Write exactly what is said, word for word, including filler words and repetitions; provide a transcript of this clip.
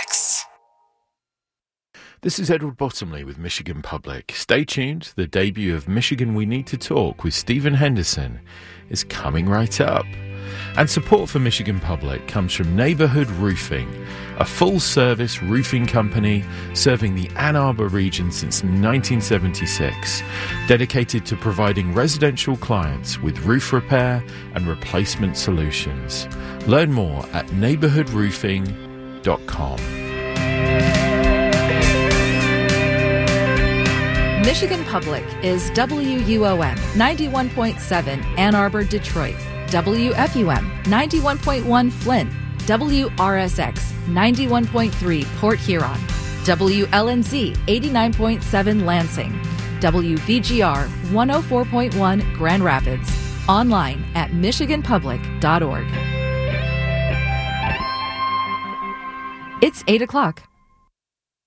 X. This is Edward Bottomley with Michigan Public. Stay tuned. The debut of Michigan We Need to Talk with Stephen Henderson is coming right up. And support for Michigan Public comes from Neighborhood Roofing, a full-service roofing company serving the Ann Arbor region since nineteen seventy-six, dedicated to providing residential clients with roof repair and replacement solutions. Learn more at neighborhood roofing dot com. Michigan Public is W U O M ninety-one point seven Ann Arbor, Detroit, W F U M ninety-one point one Flint, W R S X ninety-one point three Port Huron, W L N Z eighty-nine point seven Lansing, W V G R one oh four point one Grand Rapids, online at michigan public dot org. It's eight o'clock.